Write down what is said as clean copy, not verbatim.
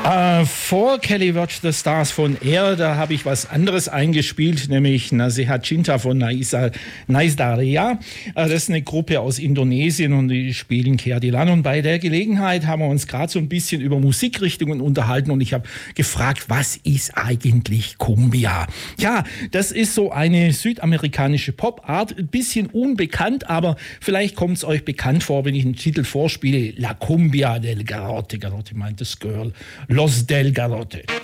Vor Kelly Watch the Stars von Air, da habe ich was anderes eingespielt, nämlich Nasihat Cinta von Nais Daria. Das ist eine Gruppe aus Indonesien und die spielen Keadilan. Und bei der Gelegenheit haben wir uns gerade so ein bisschen über Musikrichtungen unterhalten und ich habe gefragt, was ist eigentlich Cumbia? Ja, das ist so eine südamerikanische Popart, ein bisschen unbekannt, aber vielleicht kommt es euch bekannt vor, wenn ich einen Titel vorspiele. La Cumbia del Garrote. Garrote meint das Girl. Los del Garrote.